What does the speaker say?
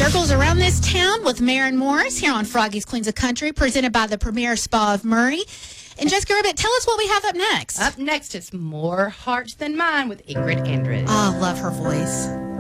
Circles around this town with Maren Morris here on Froggy's Queens of Country, presented by the Premier Spa of Murray. And Jessica Ribbit, tell us what we have up next. Up next is More Hearts Than Mine with Ingrid Andress. Oh, love her voice.